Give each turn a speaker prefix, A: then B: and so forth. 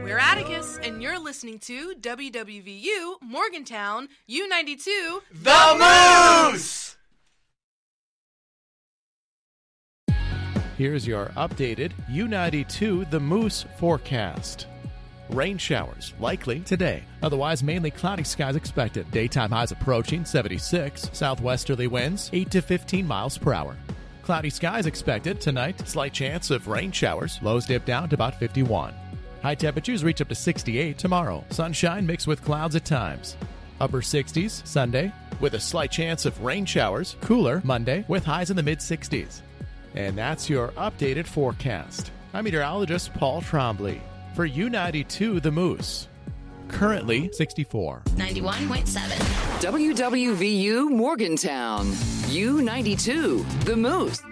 A: We're Atticus, and you're listening to WWVU Morgantown U92
B: The Moose!
C: Here's your updated U92 The Moose forecast. Rain showers likely today. Otherwise, mainly cloudy skies expected. Daytime highs approaching 76. Southwesterly winds 8 to 15 miles per hour. Cloudy skies expected tonight. Slight chance of rain showers. Lows dip down to about 51. High temperatures reach up to 68 tomorrow. Sunshine mixed with clouds at times. Upper 60s Sunday with a slight chance of rain showers. Cooler Monday with highs in the mid-60s. And that's your updated forecast. I'm meteorologist Paul Trombley for U92 The Moose. Currently 64.
D: 91.7.
E: WWVU Morgantown. U92 The Moose.